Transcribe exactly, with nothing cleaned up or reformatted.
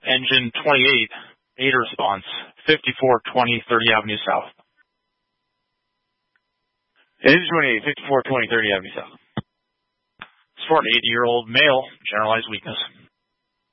engine twenty-eight, data response, fifty-four twenty thirty Avenue South. Engine twenty-eight, fifty-four twenty thirty Avenue South. It's for an eighty-year-old male, generalized weakness.